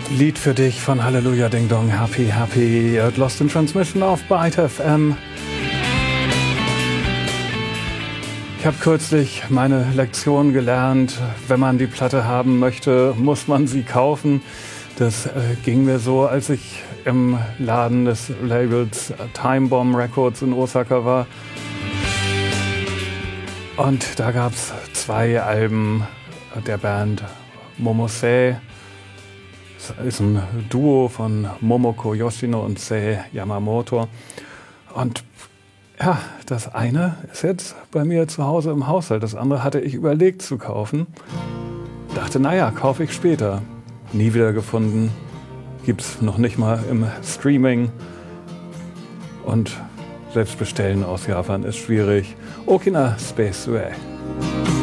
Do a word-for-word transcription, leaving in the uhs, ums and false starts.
Lied für dich von Halleluja Ding Dong, Happy Happy, Lost in Transmission auf Byte F M. Ich habe kürzlich meine Lektion gelernt, wenn man die Platte haben möchte, muss man sie kaufen. Das äh, ging mir so, als ich im Laden des Labels Time Bomb Records in Osaka war. Und da gab es zwei Alben der Band Momosei. Das ist ein Duo von Momoko Yoshino und Sei Yamamoto. Und ja, das eine ist jetzt bei mir zu Hause im Haushalt. Das andere hatte ich überlegt zu kaufen. Dachte, naja, kaufe ich später. Nie wieder gefunden. Gibt's noch nicht mal im Streaming. Und selbst bestellen aus Japan ist schwierig. Okina Space Way.